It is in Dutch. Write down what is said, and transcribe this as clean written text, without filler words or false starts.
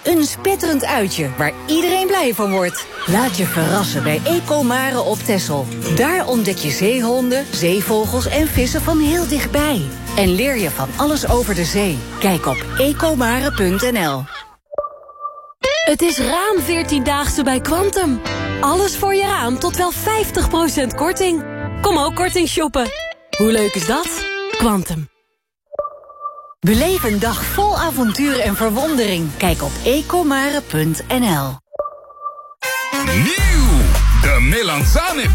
Een spetterend uitje waar iedereen blij van wordt. Laat je verrassen bij Ecomare op Texel. Daar ontdek je zeehonden, zeevogels en vissen van heel dichtbij. En leer je van alles over de zee. Kijk op ecomare.nl. Het is raam 14-daagse bij Quantum. Alles voor je raam tot wel 50% korting. Kom ook korting shoppen. Hoe leuk is dat? Quantum. Beleef een dag vol avontuur en verwondering. Kijk op ecomare.nl. Nieuw! De Melanzane